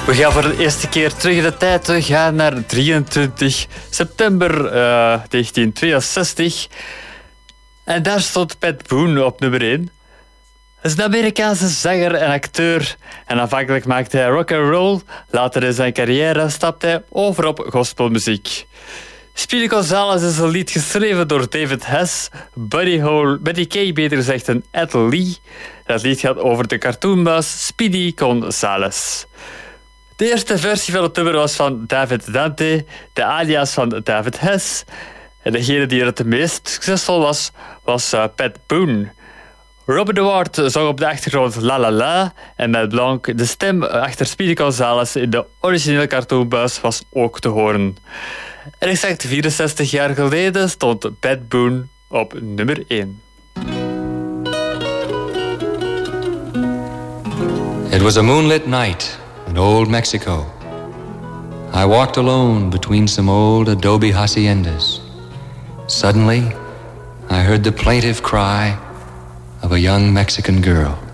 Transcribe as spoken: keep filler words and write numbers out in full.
We gaan voor de eerste keer terug in de tijd. We gaan naar drieëntwintig september uh, negentien tweeënzestig. En daar stond Pat Boone op nummer één. Hij is een Amerikaanse zanger en acteur. En aanvankelijk maakte hij rock and roll. Later in zijn carrière stapte hij over op gospelmuziek. Speedy Gonzales is een lied geschreven door David Hess, Buddy, Hole, Buddy Kay, beter gezegd een Ed Lee. Dat lied gaat over de cartoonmuis Speedy Gonzales. De eerste versie van het nummer was van David Dante, de alias van David Hess. En degene die er het meest succesvol was, was uh, Pat Boone. Robert Ward zong op de achtergrond La La La en Matt Blanc, de stem achter Speedy Gonzales in de originele cartoonbuis, was ook te horen. En exact vierenzestig jaar geleden stond Pat Boone op nummer één. It was a moonlit night in old Mexico. I walked alone between some old adobe haciendas. Suddenly, I heard the plaintive cry of a young Mexican girl.